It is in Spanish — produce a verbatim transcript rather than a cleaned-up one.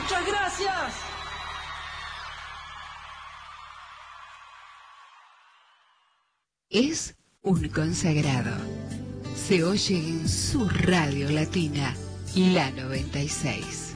Muchas gracias. Es un consagrado. Se oye en su radio latina, la noventa y seis.